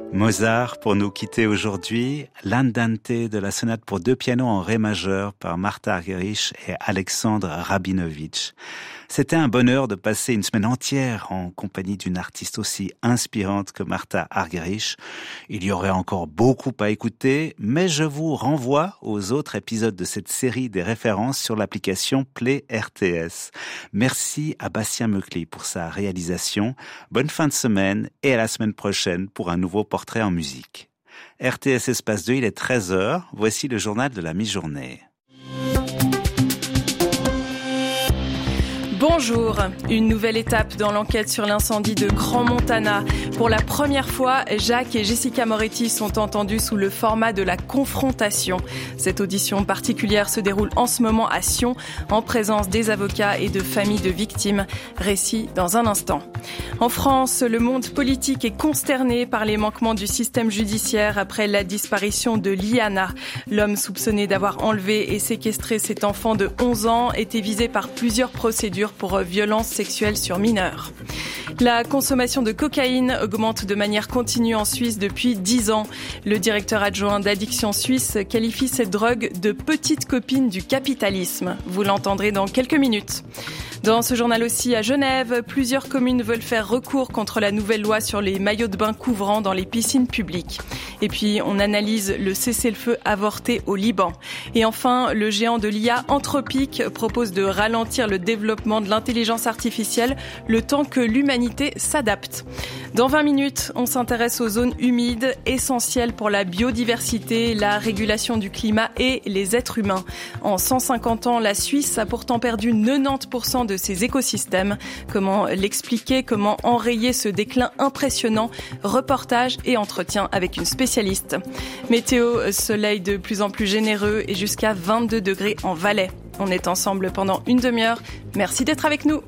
Mozart pour nous quitter aujourd'hui, l'Andante de la sonate pour 2 pianos en ré majeur par Martha Argerich et Alexandre Rabinovitch. C'était un bonheur de passer une semaine entière en compagnie d'une artiste aussi inspirante que Martha Argerich. Il y aurait encore beaucoup à écouter, mais je vous renvoie aux autres épisodes de cette série des références sur l'application Play RTS. Merci à Bastien Meucli pour sa réalisation. Bonne fin de semaine et à la semaine prochaine pour un nouveau portrait en musique. RTS Espace 2, il est 13h. Voici le journal de la mi-journée. Bonjour, une nouvelle étape dans l'enquête sur l'incendie de Grand Montana. Pour la première fois, Jacques et Jessica Moretti sont entendus sous le format de la confrontation. Cette audition particulière se déroule en ce moment à Sion, en présence des avocats et de familles de victimes. Récit dans un instant. En France, le monde politique est consterné par les manquements du système judiciaire après la disparition de Liana. L'homme soupçonné d'avoir enlevé et séquestré cet enfant de 11 ans était visé par plusieurs procédures pour violences sexuelles sur mineurs. La consommation de cocaïne augmente de manière continue en Suisse depuis 10 ans. Le directeur adjoint d'Addiction Suisse qualifie cette drogue de petite copine du capitalisme. Vous l'entendrez dans quelques minutes. Dans ce journal aussi, à Genève, plusieurs communes veulent faire recours contre la nouvelle loi sur les maillots de bain couvrants dans les piscines publiques. Et puis, on analyse le cessez-le-feu avorté au Liban. Et enfin, le géant de l'IA Anthropic propose de ralentir le développement de l'intelligence artificielle le temps que l'humanité s'adapte. Dans 20 minutes, on s'intéresse aux zones humides, essentielles pour la biodiversité, la régulation du climat et les êtres humains. En 150 ans, la Suisse a pourtant perdu 90% de ses écosystèmes. Comment l'expliquer, comment enrayer ce déclin impressionnant? Reportage et entretien avec une spécialiste. Météo, soleil de plus en plus généreux et jusqu'à 22 degrés en Valais. On est ensemble pendant une demi-heure. Merci d'être avec nous.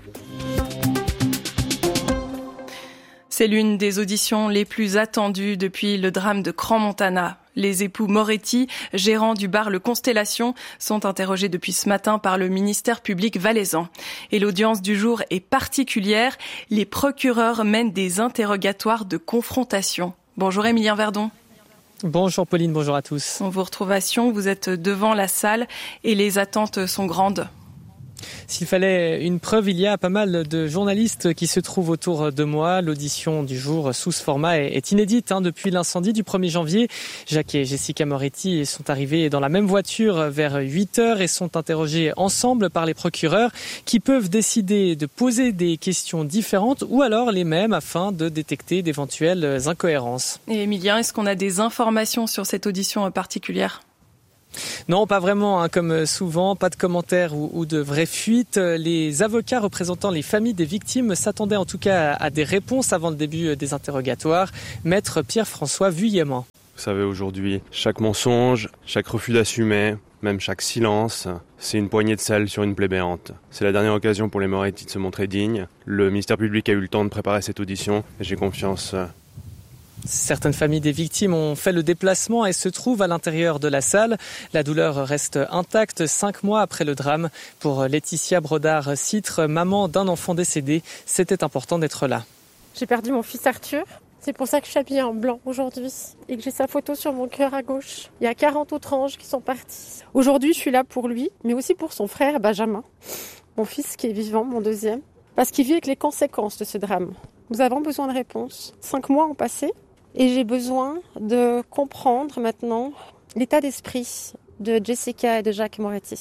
C'est l'une des auditions les plus attendues depuis le drame de Grand Montana. Les époux Moretti, gérants du bar Le Constellation, sont interrogés depuis ce matin par le ministère public valaisan. Et l'audience du jour est particulière. Les procureurs mènent des interrogatoires de confrontation. Bonjour Émilien Verdon. Bonjour Pauline, bonjour à tous. On vous retrouve à Sion, vous êtes devant la salle et les attentes sont grandes. S'il fallait une preuve, il y a pas mal de journalistes qui se trouvent autour de moi. L'audition du jour sous ce format est inédite depuis l'incendie du 1er janvier. Jacques et Jessica Moretti sont arrivés dans la même voiture vers 8h et sont interrogés ensemble par les procureurs qui peuvent décider de poser des questions différentes ou alors les mêmes afin de détecter d'éventuelles incohérences. Et Émilien, est-ce qu'on a des informations sur cette audition particulière ? Non, pas vraiment, comme souvent, pas de commentaires ou de vraies fuites. Les avocats représentant les familles des victimes s'attendaient en tout cas à des réponses avant le début des interrogatoires. Maître Pierre-François Vuillemont. Vous savez, aujourd'hui, chaque mensonge, chaque refus d'assumer, même chaque silence, c'est une poignée de sel sur une plaie béante. C'est la dernière occasion pour les Moretti de se montrer dignes. Le ministère public a eu le temps de préparer cette audition et j'ai confiance. Certaines familles des victimes ont fait le déplacement et se trouvent à l'intérieur de la salle. La douleur reste intacte 5 mois après le drame. Pour Laetitia Brodard-Citre, maman d'un enfant décédé, c'était important d'être là. J'ai perdu mon fils Arthur. C'est pour ça que je suis habillée en blanc aujourd'hui et que j'ai sa photo sur mon cœur à gauche. Il y a 40 autres anges qui sont partis. Aujourd'hui, je suis là pour lui, mais aussi pour son frère Benjamin, mon fils qui est vivant, mon deuxième, parce qu'il vit avec les conséquences de ce drame. Nous avons besoin de réponses. 5 mois ont passé. Et j'ai besoin de comprendre maintenant l'état d'esprit de Jessica et de Jacques Moretti.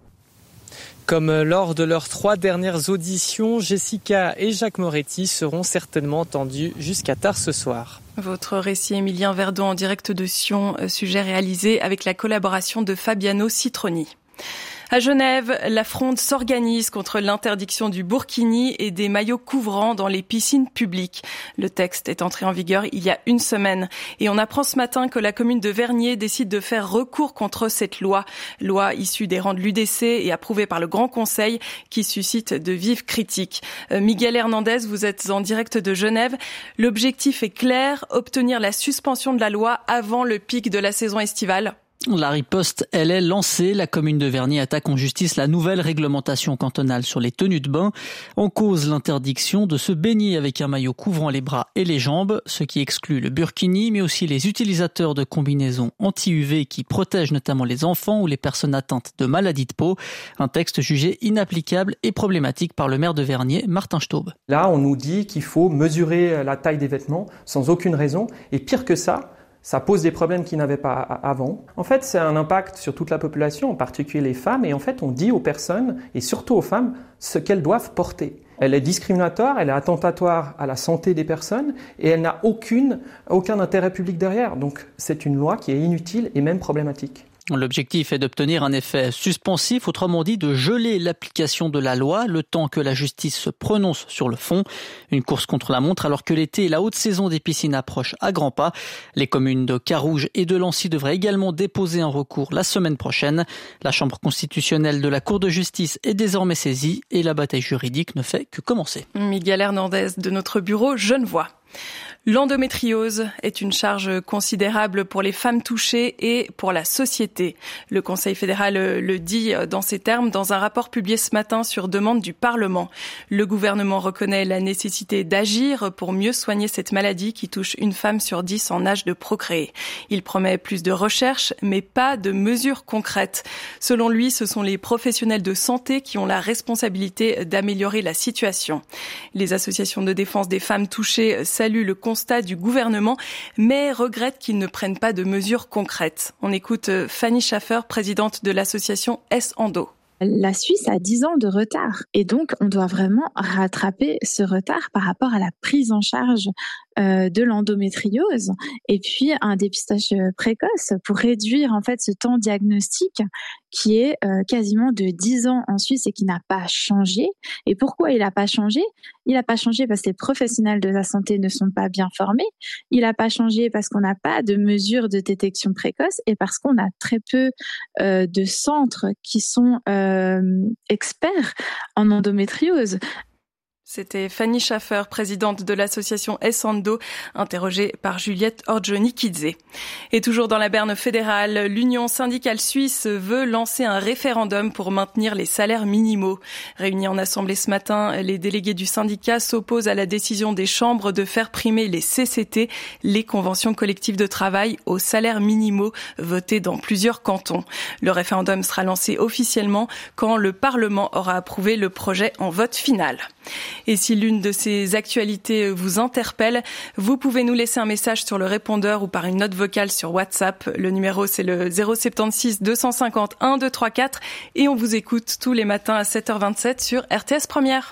Comme lors de leurs 3 dernières auditions, Jessica et Jacques Moretti seront certainement entendus jusqu'à tard ce soir. Votre récit, Émilien Verdon, en direct de Sion, sujet réalisé avec la collaboration de Fabiano Citroni. À Genève, la fronde s'organise contre l'interdiction du burkini et des maillots couvrants dans les piscines publiques. Le texte est entré en vigueur il y a une semaine. Et on apprend ce matin que la commune de Vernier décide de faire recours contre cette loi. Loi issue des rangs de l'UDC et approuvée par le Grand Conseil qui suscite de vives critiques. Miguel Hernandez, vous êtes en direct de Genève. L'objectif est clair, obtenir la suspension de la loi avant le pic de la saison estivale. La riposte, elle est lancée. La commune de Vernier attaque en justice la nouvelle réglementation cantonale sur les tenues de bain. En cause, l'interdiction de se baigner avec un maillot couvrant les bras et les jambes, ce qui exclut le burkini, mais aussi les utilisateurs de combinaisons anti-UV qui protègent notamment les enfants ou les personnes atteintes de maladies de peau. Un texte jugé inapplicable et problématique par le maire de Vernier, Martin Staub. Là, on nous dit qu'il faut mesurer la taille des vêtements sans aucune raison. Et pire que ça pose des problèmes qu'ils n'avaient pas avant. En fait, c'est un impact sur toute la population, en particulier les femmes. Et en fait, on dit aux personnes, et surtout aux femmes, ce qu'elles doivent porter. Elle est discriminatoire, elle est attentatoire à la santé des personnes et elle n'a aucun intérêt public derrière. Donc, c'est une loi qui est inutile et même problématique. L'objectif est d'obtenir un effet suspensif, autrement dit de geler l'application de la loi le temps que la justice se prononce sur le fond. Une course contre la montre alors que l'été et la haute saison des piscines approchent à grands pas. Les communes de Carouge et de Lancy devraient également déposer un recours la semaine prochaine. La Chambre constitutionnelle de la Cour de justice est désormais saisie et la bataille juridique ne fait que commencer. Miguel Hernandez de notre bureau Genevois. L'endométriose est une charge considérable pour les femmes touchées et pour la société. Le Conseil fédéral le dit dans ces termes dans un rapport publié ce matin sur demande du Parlement. Le gouvernement reconnaît la nécessité d'agir pour mieux soigner cette maladie qui touche une femme sur 10 en âge de procréer. Il promet plus de recherche, mais pas de mesures concrètes. Selon lui, ce sont les professionnels de santé qui ont la responsabilité d'améliorer la situation. Les associations de défense des femmes touchées saluent le constat du gouvernement, mais regrette qu'ils ne prennent pas de mesures concrètes. On écoute Fanny Schaffer, présidente de l'association S-Endo. La Suisse a 10 ans de retard et donc on doit vraiment rattraper ce retard par rapport à la prise en charge de l'endométriose et puis un dépistage précoce pour réduire en fait ce temps diagnostique qui est quasiment de 10 ans en Suisse et qui n'a pas changé. Et pourquoi il n'a pas changé ? Il n'a pas changé parce que les professionnels de la santé ne sont pas bien formés. Il n'a pas changé parce qu'on n'a pas de mesures de détection précoce et parce qu'on a très peu de centres qui sont experts en endométriose. C'était Fanny Schaffer, présidente de l'association S-Endo, interrogée par Juliette Orgioni-Kidze. Et toujours dans la berne fédérale, l'Union syndicale suisse veut lancer un référendum pour maintenir les salaires minimaux. Réunis en assemblée ce matin, les délégués du syndicat s'opposent à la décision des chambres de faire primer les CCT, les conventions collectives de travail, aux salaires minimaux votés dans plusieurs cantons. Le référendum sera lancé officiellement quand le Parlement aura approuvé le projet en vote final. Et si l'une de ces actualités vous interpelle, vous pouvez nous laisser un message sur le répondeur ou par une note vocale sur WhatsApp. Le numéro, c'est le 076 250 1234 et on vous écoute tous les matins à 7h27 sur RTS Première.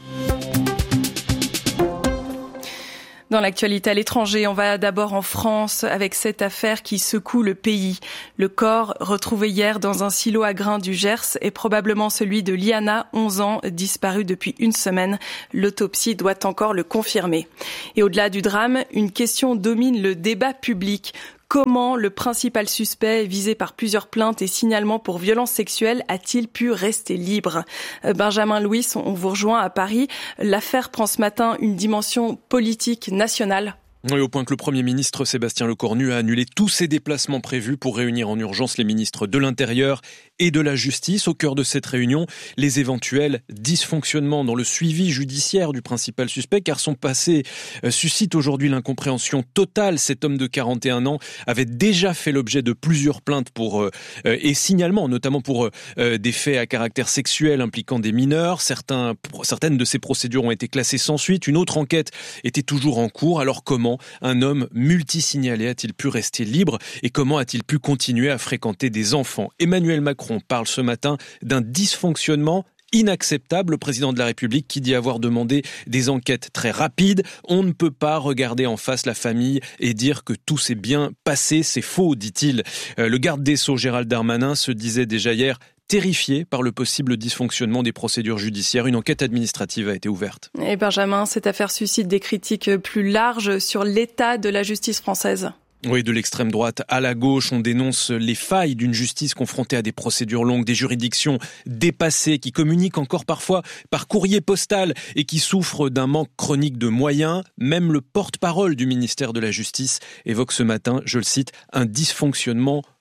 Dans l'actualité à l'étranger, on va d'abord en France avec cette affaire qui secoue le pays. Le corps retrouvé hier dans un silo à grains du Gers est probablement celui de Liana, 11 ans, disparue depuis une semaine. L'autopsie doit encore le confirmer. Et au-delà du drame, une question domine le débat public. Comment le principal suspect, visé par plusieurs plaintes et signalements pour violences sexuelles, a-t-il pu rester libre ? Benjamin Louis, on vous rejoint à Paris. L'affaire prend ce matin une dimension politique nationale. Oui, au point que le Premier ministre Sébastien Lecornu a annulé tous ses déplacements prévus pour réunir en urgence les ministres de l'Intérieur et de la Justice. Au cœur de cette réunion, les éventuels dysfonctionnements dans le suivi judiciaire du principal suspect, car son passé suscite aujourd'hui l'incompréhension totale. Cet homme de 41 ans avait déjà fait l'objet de plusieurs plaintes et signalements, notamment pour des faits à caractère sexuel impliquant des mineurs. Certaines de ces procédures ont été classées sans suite. Une autre enquête était toujours en cours. Alors comment un homme multisignalé a-t-il pu rester libre et comment a-t-il pu continuer à fréquenter des enfants ? Emmanuel Macron parle ce matin d'un dysfonctionnement inacceptable. Le président de la République qui dit avoir demandé des enquêtes très rapides. On ne peut pas regarder en face la famille et dire que tout s'est bien passé. C'est faux, dit-il. Le garde des Sceaux, Gérald Darmanin, se disait déjà hier terrifié par le possible dysfonctionnement des procédures judiciaires. Une enquête administrative a été ouverte. Et Benjamin, cette affaire suscite des critiques plus larges sur l'état de la justice française. Oui, de l'extrême droite à la gauche, on dénonce les failles d'une justice confrontée à des procédures longues, des juridictions dépassées, qui communiquent encore parfois par courrier postal et qui souffrent d'un manque chronique de moyens. Même le porte-parole du ministère de la Justice évoque ce matin, je le cite, un dysfonctionnement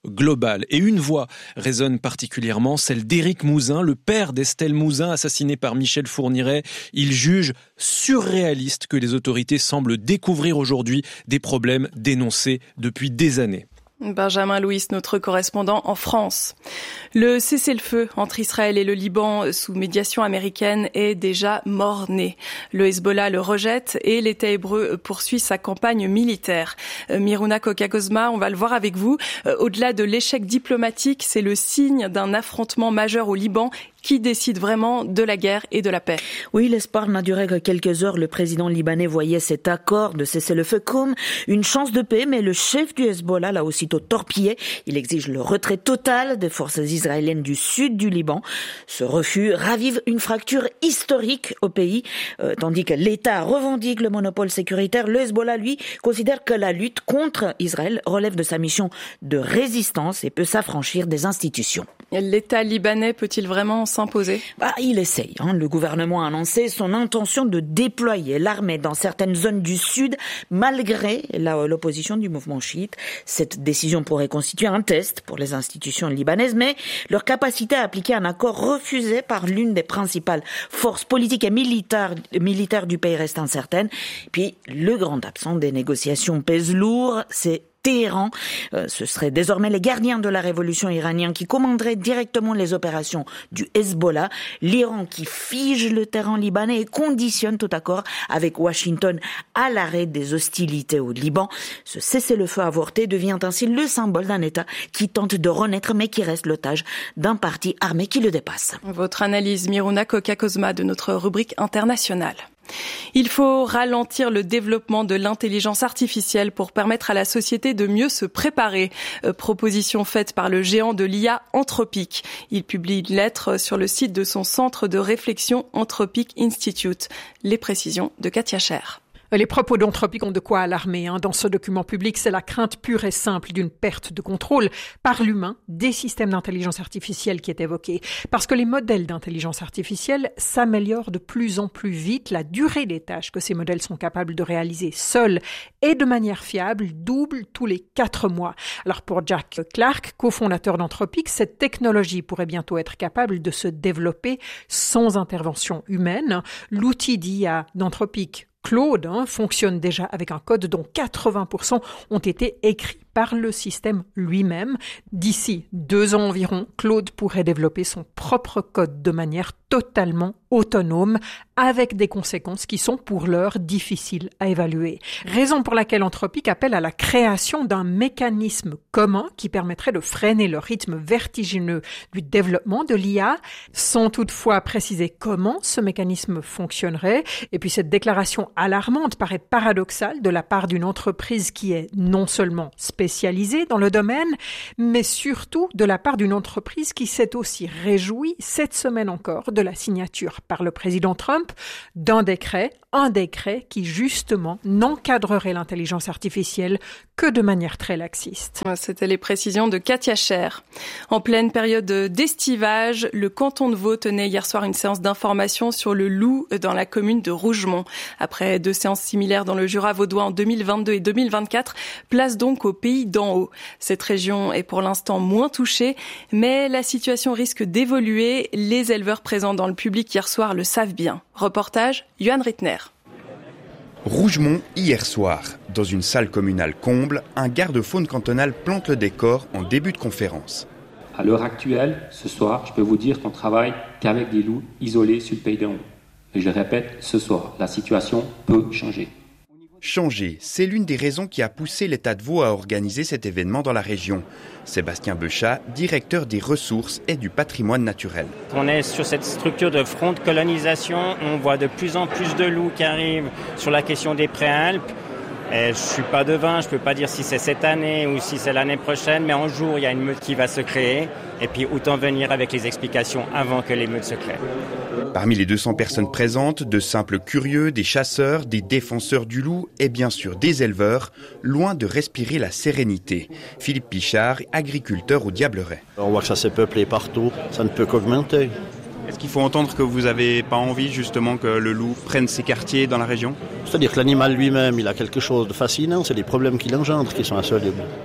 globale. Et une voix résonne particulièrement, celle d'Éric Mouzin, le père d'Estelle Mouzin, assassiné par Michel Fourniret. Il juge surréaliste que les autorités semblent découvrir aujourd'hui des problèmes dénoncés depuis des années. Benjamin Louis, notre correspondant en France. Le cessez-le-feu entre Israël et le Liban sous médiation américaine est déjà mort-né. Le Hezbollah le rejette et l'État hébreu poursuit sa campagne militaire. Miruna Koka-Kozma, on va le voir avec vous. Au-delà de l'échec diplomatique, c'est le signe d'un affrontement majeur au Liban qui décide vraiment de la guerre et de la paix. Oui, l'espoir n'a duré que quelques heures. Le président libanais voyait cet accord de cessez-le-feu comme une chance de paix, mais le chef du Hezbollah l'a aussitôt torpillé. Il exige le retrait total des forces israéliennes du sud du Liban. Ce refus ravive une fracture historique au pays. Tandis que l'État revendique le monopole sécuritaire, le Hezbollah, lui, considère que la lutte contre Israël relève de sa mission de résistance et peut s'affranchir des institutions. L'État libanais peut-il vraiment s'imposer ? Il essaye. Le gouvernement a annoncé son intention de déployer l'armée dans certaines zones du sud, malgré l'opposition du mouvement chiite. Cette décision pourrait constituer un test pour les institutions libanaises, mais leur capacité à appliquer un accord refusé par l'une des principales forces politiques et militaires du pays reste incertaine. Puis, le grand absent des négociations pèse lourd, c'est Téhéran. Ce serait désormais les gardiens de la révolution iranienne qui commanderaient directement les opérations du Hezbollah. L'Iran qui fige le terrain libanais et conditionne tout accord avec Washington à l'arrêt des hostilités au Liban. Ce cessez-le-feu avorté devient ainsi le symbole d'un État qui tente de renaître mais qui reste l'otage d'un parti armé qui le dépasse. Votre analyse, Miruna Koka-Kozma, de notre rubrique internationale. Il faut ralentir le développement de l'intelligence artificielle pour permettre à la société de mieux se préparer. Proposition faite par le géant de l'IA Anthropic. Il publie une lettre sur le site de son centre de réflexion Anthropic Institute. Les précisions de Katia Scher. Les propos d'Anthropic ont de quoi alarmer. Dans ce document public, c'est la crainte pure et simple d'une perte de contrôle par l'humain des systèmes d'intelligence artificielle qui est évoquée. Parce que les modèles d'intelligence artificielle s'améliorent de plus en plus vite. La durée des tâches que ces modèles sont capables de réaliser seuls et de manière fiable double tous les 4 mois. Alors pour Jack Clark, cofondateur d'Anthropic, cette technologie pourrait bientôt être capable de se développer sans intervention humaine. L'outil d'IA d'Anthropic, Claude, fonctionne déjà avec un code dont 80% ont été écrits par le système lui-même. D'ici 2 ans environ, Claude pourrait développer son propre code de manière totalement autonome, avec des conséquences qui sont pour l'heure difficiles à évaluer. Raison pour laquelle Anthropic appelle à la création d'un mécanisme commun qui permettrait de freiner le rythme vertigineux du développement de l'IA, sans toutefois préciser comment ce mécanisme fonctionnerait. Et puis cette déclaration alarmante paraît paradoxale de la part d'une entreprise qui est non seulement spécialisée dans le domaine, mais surtout de la part d'une entreprise qui s'est aussi réjouie cette semaine encore de la signature par le président Trump d'un décret, un décret qui justement n'encadrerait l'intelligence artificielle que de manière très laxiste. C'était les précisions de Katia Scher. En pleine période d'estivage, le canton de Vaud tenait hier soir une séance d'information sur le loup dans la commune de Rougemont. Après 2 séances similaires dans le Jura vaudois en 2022 et 2024, place donc au pays d'en haut. Cette région est pour l'instant moins touchée, mais la situation risque d'évoluer. Les éleveurs présents dans le public hier soir le savent bien. Reportage, Johan Rittner. Rougemont, hier soir. Dans une salle communale comble, un garde-faune cantonal plante le décor en début de conférence. À l'heure actuelle, ce soir, je peux vous dire qu'on travaille qu'avec des loups isolés sur le pays d'en haut. Et je répète, ce soir, la situation peut changer. Changer, c'est l'une des raisons qui a poussé l'État de Vaud à organiser cet événement dans la région. Sébastien Beuchat, directeur des ressources et du patrimoine naturel. On est sur cette structure de front de colonisation, on voit de plus en plus de loups qui arrivent sur la question des Préalpes. Et je ne suis pas devin, je ne peux pas dire si c'est cette année ou si c'est l'année prochaine, mais un jour il y a une meute qui va se créer. Et puis autant venir avec les explications avant que les meutes se créent. Parmi les 200 personnes présentes, de simples curieux, des chasseurs, des défenseurs du loup et bien sûr des éleveurs, loin de respirer la sérénité. Philippe Pichard, agriculteur au Diableret. On voit que ça s'est peuplé partout, ça ne peut qu'augmenter. Est-ce qu'il faut entendre que vous n'avez pas envie justement que le loup prenne ses quartiers dans la région ? C'est-à-dire que l'animal lui-même, il a quelque chose de fascinant, c'est les problèmes qu'il engendre qui sont insolubles.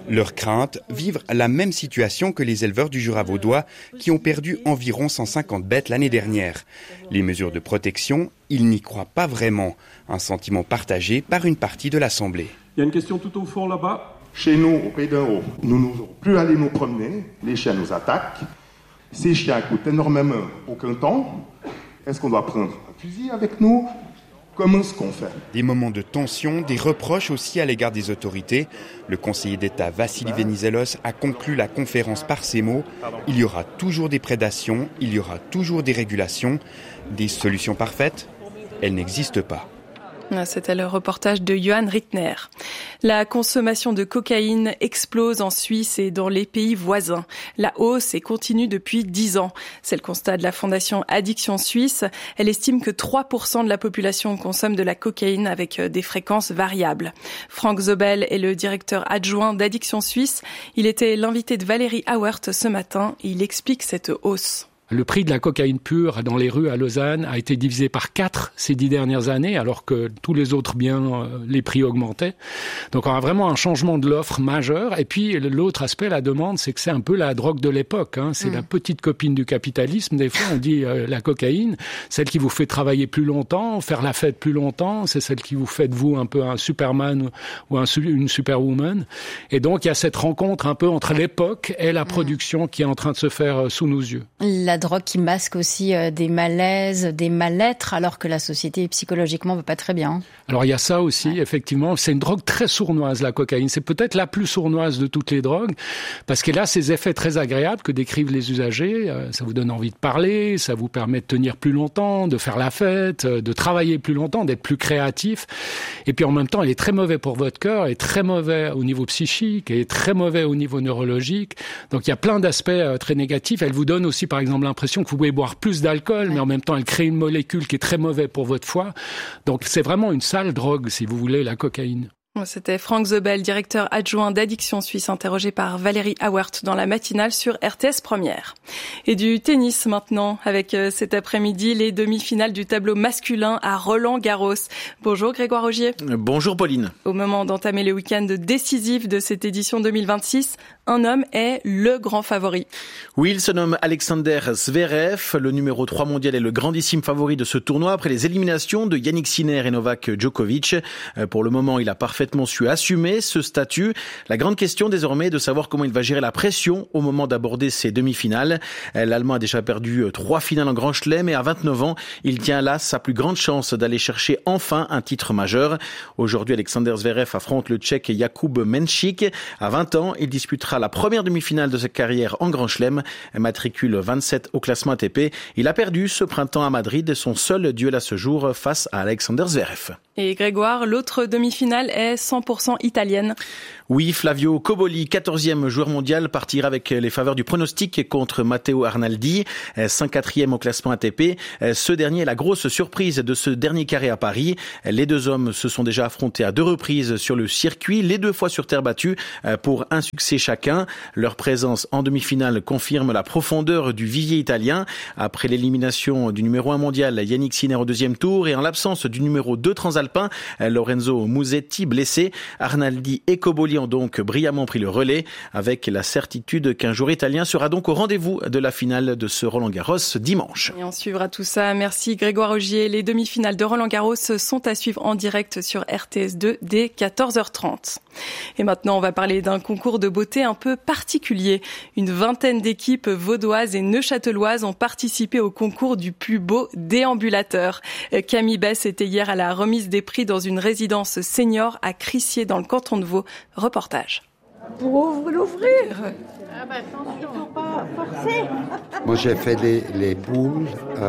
Leur crainte, vivre la même situation que les éleveurs du Jura vaudois qui ont perdu environ 150 bêtes l'année dernière. Les mesures de protection, ils n'y croient pas vraiment. Un sentiment partagé par une partie de l'Assemblée. Il y a une question tout au fond là-bas. Chez nous, au Pays d'en Haut, nous n'osons plus aller nous promener. Les chiens nous attaquent. Ces chiens coûtent énormément aucun temps. Est-ce qu'on doit prendre un fusil avec nous ? Comment est-ce qu'on fait ? Des moments de tension, des reproches aussi à l'égard des autorités. Le conseiller d'État Vassili Venizelos a conclu la conférence par ces mots. Il y aura toujours des prédations, il y aura toujours des régulations. Des solutions parfaites ? Elles n'existent pas. C'était le reportage de Johan Rittner. La consommation de cocaïne explose en Suisse et dans les pays voisins. La hausse est continue depuis 10 ans. C'est le constat de la Fondation Addiction Suisse. Elle estime que 3% de la population consomme de la cocaïne avec des fréquences variables. Frank Zobel est le directeur adjoint d'Addiction Suisse. Il était l'invité de Valérie Auwert ce matin et il explique cette hausse. Le prix de la cocaïne pure dans les rues à Lausanne a été divisé par 4 ces 10 dernières années, alors que tous les autres biens, les prix augmentaient. Donc on a vraiment un changement de l'offre majeur. Et puis l'autre aspect, la demande, c'est que c'est un peu la drogue de l'époque. C'est la petite copine du capitalisme. Des fois, on dit la cocaïne, celle qui vous fait travailler plus longtemps, faire la fête plus longtemps. C'est celle qui vous fait de vous un peu un Superman ou une Superwoman. Et donc il y a cette rencontre un peu entre l'époque et la production qui est en train de se faire sous nos yeux. La drogue qui masque aussi des malaises, des mal-être, alors que la société psychologiquement va pas très bien. Alors il y a ça aussi, effectivement. C'est une drogue très sournoise, la cocaïne. C'est peut-être la plus sournoise de toutes les drogues, parce qu'elle a ces effets très agréables que décrivent les usagers. Ça vous donne envie de parler, ça vous permet de tenir plus longtemps, de faire la fête, de travailler plus longtemps, d'être plus créatif. Et puis en même temps, elle est très mauvaise pour votre cœur, elle est très mauvaise au niveau psychique, elle est très mauvaise au niveau neurologique. Donc il y a plein d'aspects très négatifs. Elle vous donne aussi, par exemple, l'impression que vous pouvez boire plus d'alcool, mais en même temps, elle crée une molécule qui est très mauvaise pour votre foie. Donc, c'est vraiment une sale drogue, si vous voulez, la cocaïne. C'était Frank Zobel, directeur adjoint d'Addiction Suisse, interrogé par Valérie Auwert dans la matinale sur RTS Première. Et du tennis maintenant, avec cet après-midi les demi-finales du tableau masculin à Roland-Garros. Bonjour Grégoire Augier. Bonjour Pauline. Au moment d'entamer le week-end décisif de cette édition 2026, un homme est le grand favori. Oui, il se nomme Alexander Zverev, le numéro 3 mondial et le grandissime favori de ce tournoi après les éliminations de Yannick Sinner et Novak Djokovic. Pour le moment, il a parfaitement su assumer ce statut. La grande question désormais est de savoir comment il va gérer la pression au moment d'aborder ses demi-finales. L'Allemand a déjà perdu 3 finales en Grand Chelem et à 29 ans, il tient là sa plus grande chance d'aller chercher enfin un titre majeur. Aujourd'hui, Alexander Zverev affronte le Tchèque Jakub Menšík. À 20 ans, il disputera la première demi-finale de sa carrière en Grand Chelem. Matricule 27 au classement ATP. Il a perdu ce printemps à Madrid son seul duel à ce jour face à Alexander Zverev. Et Grégoire, l'autre demi-finale est 100% italienne. Oui, Flavio Cobolli, 14e joueur mondial, partira avec les faveurs du pronostic contre Matteo Arnaldi, 104e au classement ATP. Ce dernier est la grosse surprise de ce dernier carré à Paris. Les deux hommes se sont déjà affrontés à 2 reprises sur le circuit, les 2 fois sur terre battue, pour un succès chacun. Leur présence en demi-finale confirme la profondeur du vivier italien. Après l'élimination du numéro 1 mondial, Yannick Sinner au 2e tour, et en l'absence du numéro 2 transalpin, Lorenzo Musetti blessé, Arnaldi et Cobolli ont donc brillamment pris le relais, avec la certitude qu'un joueur italien sera donc au rendez-vous de la finale de ce Roland-Garros dimanche. Et on suivra tout ça. Merci Grégoire Augier. Les demi-finales de Roland-Garros sont à suivre en direct sur RTS2 dès 14h30. Et maintenant, on va parler d'un concours de beauté un peu particulier. Une vingtaine d'équipes vaudoises et neuchâteloises ont participé au concours du plus beau déambulateur. Camille Bess était hier à la remise des prix dans une résidence senior à Crissier dans le canton de Vaud. Reportage. Pour l'ouvrir. Ah bah attention, il ne faut pas forcer. Moi j'ai fait les boules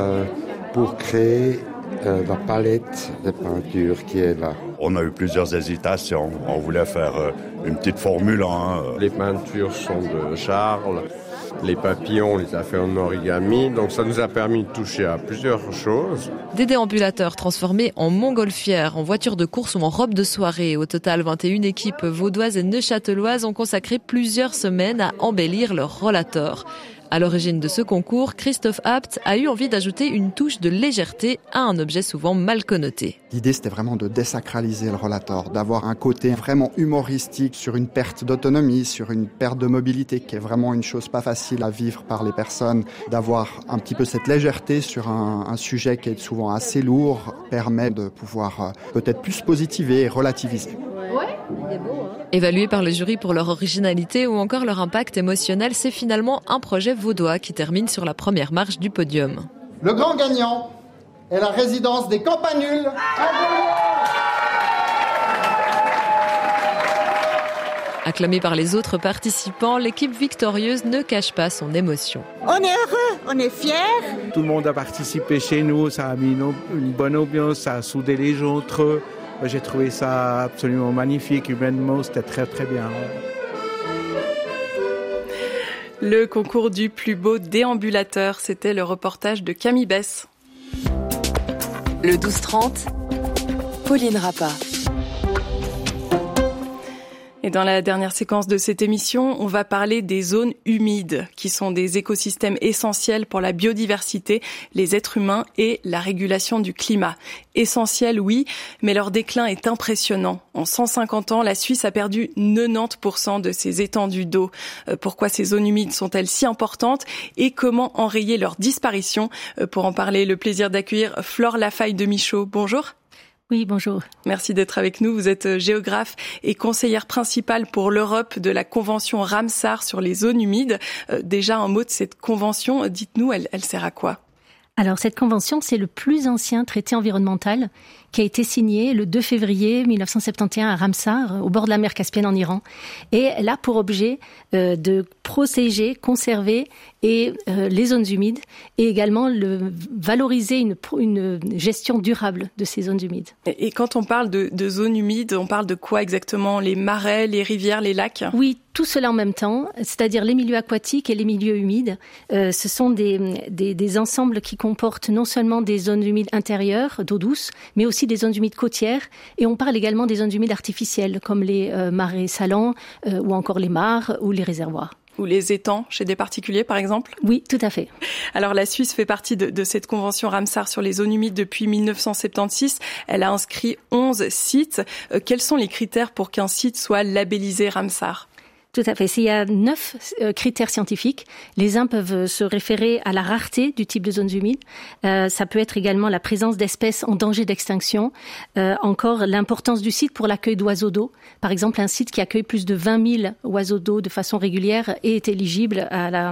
pour créer la palette de peinture qui est là. On a eu plusieurs hésitations. On voulait faire une petite Formule 1. Les peintures sont de Charles. Les papillons, on les a fait en origami, donc ça nous a permis de toucher à plusieurs choses. Des déambulateurs transformés en montgolfières, en voitures de course ou en robes de soirée. Au total, 21 équipes vaudoises et neuchâteloises ont consacré plusieurs semaines à embellir leur rollator. À l'origine de ce concours, Christophe Abt a eu envie d'ajouter une touche de légèreté à un objet souvent mal connoté. L'idée, c'était vraiment de désacraliser le rollator, d'avoir un côté vraiment humoristique sur une perte d'autonomie, sur une perte de mobilité, qui est vraiment une chose pas facile à vivre par les personnes. D'avoir un petit peu cette légèreté sur un sujet qui est souvent assez lourd, permet de pouvoir peut-être plus positiver et relativiser. Ouais, il est beau, hein. Évalués par le jury pour leur originalité ou encore leur impact émotionnel, c'est finalement un projet vaudois qui termine sur la première marche du podium. Le grand gagnant est la résidence des Campanules. Acclamée par les autres participants, l'équipe victorieuse ne cache pas son émotion. On est heureux, on est fiers. Tout le monde a participé chez nous, ça a mis une bonne ambiance, ça a soudé les gens entre eux. J'ai trouvé ça absolument magnifique, humainement, c'était très très bien. Le concours du plus beau déambulateur, c'était le reportage de Camille Bess. Le 12-30, Pauline Rappa. Et dans la dernière séquence de cette émission, on va parler des zones humides, qui sont des écosystèmes essentiels pour la biodiversité, les êtres humains et la régulation du climat. Essentiels, oui, mais leur déclin est impressionnant. En 150 ans, la Suisse a perdu 90% de ses étendues d'eau. Pourquoi ces zones humides sont-elles si importantes et comment enrayer leur disparition? Pour en parler, le plaisir d'accueillir Flore Lafaille de Michaud. Bonjour. Oui, bonjour. Merci d'être avec nous. Vous êtes géographe et conseillère principale pour l'Europe de la Convention Ramsar sur les zones humides. Déjà, un mot de cette convention, dites-nous, elle sert à quoi? Alors, cette convention, c'est le plus ancien traité environnemental qui a été signé le 2 février 1971 à Ramsar, au bord de la mer Caspienne en Iran. Et elle a pour objet de protéger, conserver les zones humides et également valoriser une gestion durable de ces zones humides. Et quand on parle de zones humides, on parle de quoi exactement? Les marais, les rivières, les lacs? Oui, tout cela en même temps, c'est-à-dire les milieux aquatiques et les milieux humides. Ce sont des ensembles qui comportent non seulement des zones humides intérieures, d'eau douce, mais aussi des zones humides côtières. Et on parle également des zones humides artificielles, comme les marais salants ou encore les mares ou les réservoirs. Ou les étangs chez des particuliers, par exemple? Oui, tout à fait. Alors, la Suisse fait partie de cette convention Ramsar sur les zones humides depuis 1976. Elle a inscrit 11 sites. Quels sont les critères pour qu'un site soit labellisé Ramsar? Tout à fait. Il y a 9 critères scientifiques. Les uns peuvent se référer à la rareté du type de zones humides. Ça peut être également la présence d'espèces en danger d'extinction. Encore l'importance du site pour l'accueil d'oiseaux d'eau. Par exemple, un site qui accueille plus de 20 000 oiseaux d'eau de façon régulière est éligible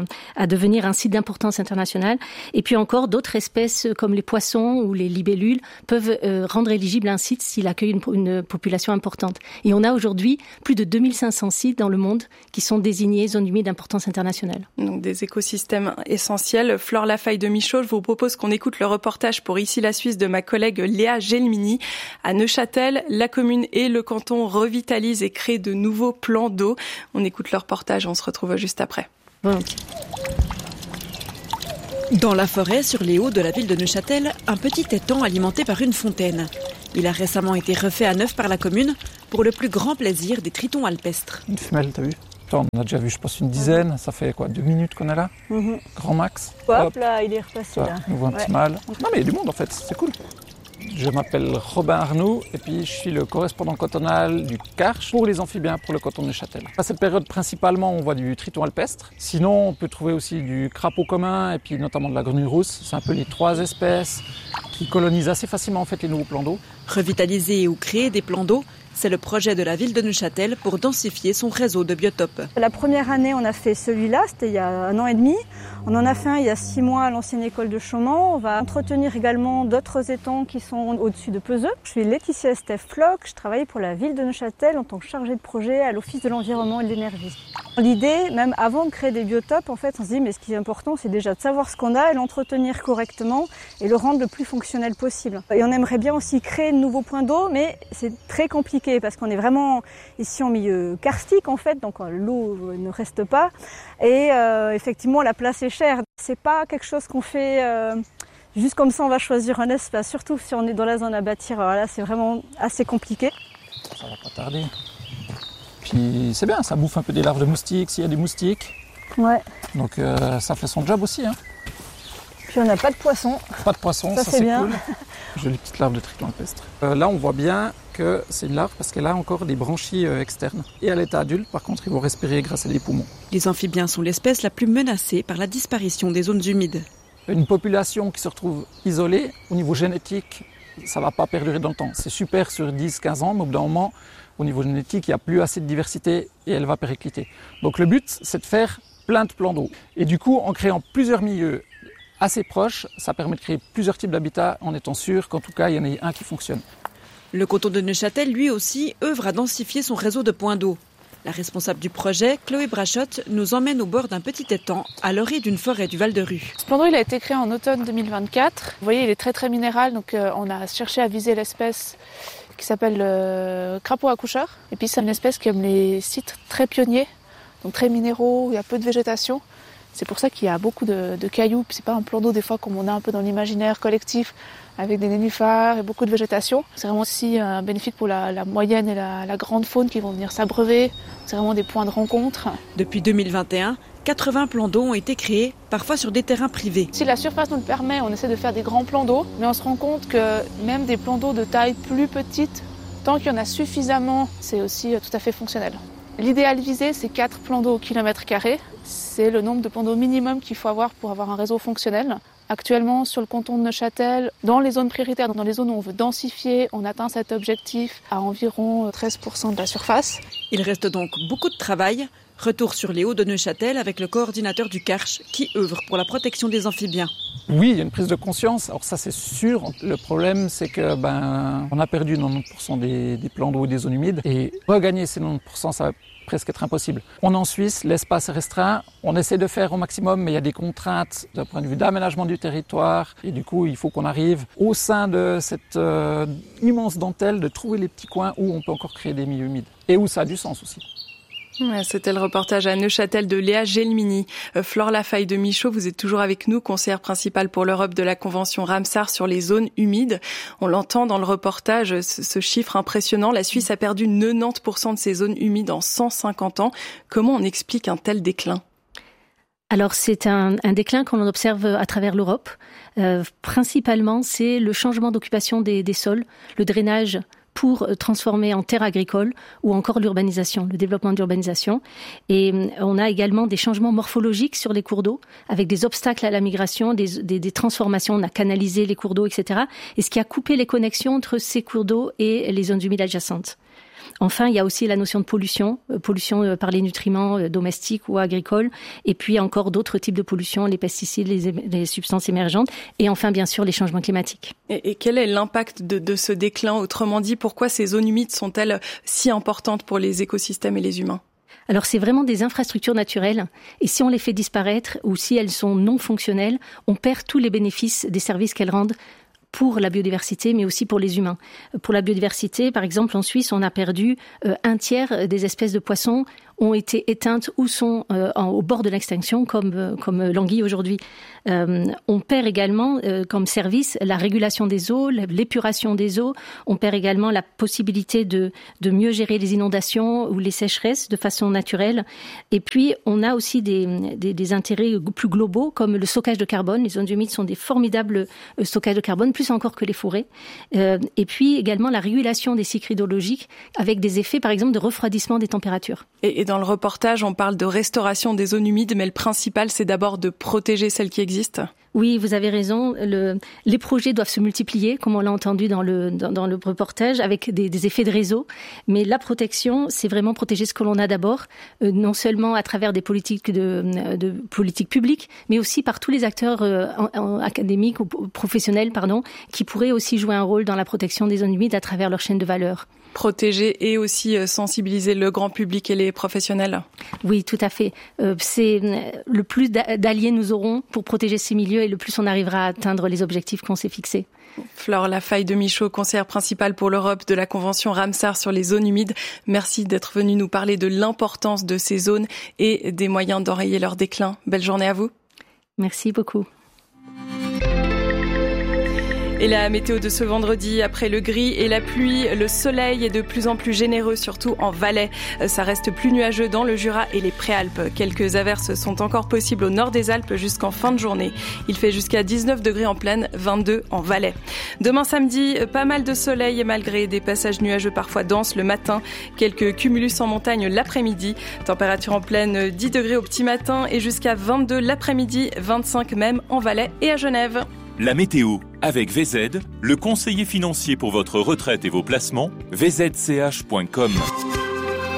à devenir un site d'importance internationale. Et puis encore d'autres espèces comme les poissons ou les libellules peuvent rendre éligible un site s'il accueille une population importante. Et on a aujourd'hui plus de 2500 sites dans le monde qui sont désignés zones humides d'importance internationale. Donc des écosystèmes essentiels. Flore Lafaille de Michaud, je vous propose qu'on écoute le reportage pour Ici la Suisse de ma collègue Léa Gelmini. À Neuchâtel, la commune et le canton revitalisent et créent de nouveaux plans d'eau. On écoute le reportage, on se retrouve juste après. Volontiers. Dans la forêt, sur les hauts de la ville de Neuchâtel, un petit étang alimenté par une fontaine. Il a récemment été refait à neuf par la commune pour le plus grand plaisir des tritons alpestres. Une femelle, t'as vu? On en a déjà vu, je pense, une dizaine. Ça fait quoi, 2 minutes qu'on est là? Grand max. Hop là, il est repassé là. On voit un petit mâle. Non mais il y a du monde en fait, c'est cool. Je m'appelle Robin Arnoux et puis je suis le correspondant cantonal du Karch pour les amphibiens pour le canton de Neuchâtel. À cette période, principalement, on voit du triton alpestre. Sinon, on peut trouver aussi du crapaud commun et puis notamment de la grenouille rousse. C'est un peu les 3 espèces qui colonisent assez facilement en fait les nouveaux plans d'eau. Revitaliser ou créer des plans d'eau, c'est le projet de la ville de Neuchâtel pour densifier son réseau de biotopes. La première année, on a fait celui-là, c'était il y a 1 an et demi. On en a fait un il y a 6 mois à l'ancienne école de Chaumont. On va entretenir également d'autres étangs qui sont au-dessus de Peseux. Je suis Laetitia Estève Floch, je travaille pour la ville de Neuchâtel en tant que chargée de projet à l'Office de l'environnement et de l'énergie. L'idée, même avant de créer des biotopes, en fait, on se dit mais ce qui est important, c'est déjà de savoir ce qu'on a et l'entretenir correctement et le rendre le plus fonctionnel possible. Et on aimerait bien aussi créer de nouveaux points d'eau, mais c'est très compliqué parce qu'on est vraiment ici en milieu karstique en fait, donc l'eau ne reste pas. Et effectivement, la place est chère. C'est pas quelque chose qu'on fait juste comme ça, on va choisir un espace, surtout si on est dans la zone à bâtir. Alors là, c'est vraiment assez compliqué. Ça va pas tarder. Puis c'est bien, ça bouffe un peu des larves de moustiques, s'il y a des moustiques. Ouais. Donc ça fait son job aussi. Hein. Puis on n'a pas de poisson. Pas de poisson, ça c'est bien. Cool. Jolie petite larve de triton alpestre. Là on voit bien que c'est une larve parce qu'elle a encore des branchies externes. Et à l'état adulte, par contre, ils vont respirer grâce à des poumons. Les amphibiens sont l'espèce la plus menacée par la disparition des zones humides. Une population qui se retrouve isolée, au niveau génétique, ça ne va pas perdurer dans le temps. C'est super sur 10-15 ans, mais au bout d'un moment, au niveau génétique, il n'y a plus assez de diversité et elle va péricliter. Donc le but, c'est de faire plein de plans d'eau. Et du coup, en créant plusieurs milieux assez proches, ça permet de créer plusieurs types d'habitats en étant sûr qu'en tout cas, il y en ait un qui fonctionne. Le canton de Neuchâtel, lui aussi, œuvre à densifier son réseau de points d'eau. La responsable du projet, Chloé Brachotte, nous emmène au bord d'un petit étang, à l'orée d'une forêt du Val de Rue. Ce plan d'eau, il a été créé en automne 2024. Vous voyez, il est très très minéral, donc on a cherché à viser l'espèce qui s'appelle crapaud accoucheur. Et puis c'est une espèce qui aime les sites très pionniers, donc très minéraux, où il y a peu de végétation. C'est pour ça qu'il y a beaucoup de cailloux. C'est pas un plan d'eau des fois comme on a un peu dans l'imaginaire collectif avec des nénuphars et beaucoup de végétation. C'est vraiment aussi bénéfique pour la moyenne et la grande faune qui vont venir s'abreuver. C'est vraiment des points de rencontre. Depuis 2021, 80 plans d'eau ont été créés, parfois sur des terrains privés. Si la surface nous le permet, on essaie de faire des grands plans d'eau, mais on se rend compte que même des plans d'eau de taille plus petite, tant qu'il y en a suffisamment, c'est aussi tout à fait fonctionnel. L'idéal visé, c'est 4 plans d'eau au kilomètre carré. C'est le nombre de plans d'eau minimum qu'il faut avoir pour avoir un réseau fonctionnel. Actuellement, sur le canton de Neuchâtel, dans les zones prioritaires, dans les zones où on veut densifier, on atteint cet objectif à environ 13% de la surface. Il reste donc beaucoup de travail. Retour sur les Hauts de Neuchâtel avec le coordinateur du Karch qui œuvre pour la protection des amphibiens. Oui, il y a une prise de conscience. Alors ça, c'est sûr. Le problème, c'est que on a perdu 90% des plans d'eau et des zones humides. Et regagner ces 90%, ça va presque être impossible. On est en Suisse, l'espace est restreint. On essaie de faire au maximum, mais il y a des contraintes d'un point de vue d'aménagement du territoire. Et du coup, il faut qu'on arrive au sein de cette immense dentelle de trouver les petits coins où on peut encore créer des milieux humides. Et où ça a du sens aussi. C'était le reportage à Neuchâtel de Léa Gelmini. Flore Lafaille de Michaud, vous êtes toujours avec nous, conseillère principale pour l'Europe de la Convention Ramsar sur les zones humides. On l'entend dans le reportage, ce chiffre impressionnant. La Suisse a perdu 90% de ses zones humides en 150 ans. Comment on explique un tel déclin ? Alors c'est un déclin qu'on observe à travers l'Europe. Principalement, c'est le changement d'occupation des sols, le drainage pour transformer en terre agricole ou encore l'urbanisation, le développement d'urbanisation. Et on a également des changements morphologiques sur les cours d'eau avec des obstacles à la migration, des transformations. On a canalisé les cours d'eau, etc. Et ce qui a coupé les connexions entre ces cours d'eau et les zones humides adjacentes. Enfin, il y a aussi la notion de pollution par les nutriments domestiques ou agricoles, et puis encore d'autres types de pollution, les pesticides, les substances émergentes, et enfin, bien sûr, les changements climatiques. Et quel est l'impact de ce déclin ? Autrement dit, pourquoi ces zones humides sont-elles si importantes pour les écosystèmes et les humains ? Alors, c'est vraiment des infrastructures naturelles, et si on les fait disparaître, ou si elles sont non fonctionnelles, on perd tous les bénéfices des services qu'elles rendent pour la biodiversité, mais aussi pour les humains. Pour la biodiversité, par exemple, en Suisse, on a perdu un tiers des espèces de poissons ont été éteintes ou sont au bord de l'extinction, comme l'anguille aujourd'hui. On perd également comme service la régulation des eaux, l'épuration des eaux. On perd également la possibilité de mieux gérer les inondations ou les sécheresses de façon naturelle. Et puis, on a aussi des intérêts plus globaux, comme le stockage de carbone. Les zones humides sont des formidables stockages de carbone, plus encore que les forêts. Et puis également la régulation des cycles hydrologiques avec des effets, par exemple, de refroidissement des températures. Et dans le reportage, on parle de restauration des zones humides, mais le principal, c'est d'abord de protéger celles qui existent. Oui, vous avez raison. Les projets doivent se multiplier, comme on l'a entendu dans le reportage, avec des effets de réseau. Mais la protection, c'est vraiment protéger ce que l'on a d'abord, non seulement à travers des politiques de politiques publiques, mais aussi par tous les acteurs académiques ou professionnels, qui pourraient aussi jouer un rôle dans la protection des zones humides à travers leur chaîne de valeur. Protéger et aussi sensibiliser le grand public et les professionnels. Oui, tout à fait. C'est le plus d'alliés nous aurons pour protéger ces milieux et le plus on arrivera à atteindre les objectifs qu'on s'est fixés. Flore Lafaille de Michaud, conseillère principale pour l'Europe de la Convention Ramsar sur les zones humides. Merci d'être venue nous parler de l'importance de ces zones et des moyens d'enrayer leur déclin. Belle journée à vous. Merci beaucoup. Et la météo de ce vendredi, après le gris et la pluie, le soleil est de plus en plus généreux, surtout en Valais. Ça reste plus nuageux dans le Jura et les Préalpes. Quelques averses sont encore possibles au nord des Alpes jusqu'en fin de journée. Il fait jusqu'à 19 degrés en plaine, 22 en Valais. Demain samedi, pas mal de soleil et malgré des passages nuageux parfois denses le matin, quelques cumulus en montagne l'après-midi. Température en plaine 10 degrés au petit matin et jusqu'à 22 l'après-midi, 25 même en Valais et à Genève. La météo avec VZ, le conseiller financier pour votre retraite et vos placements, vzch.com.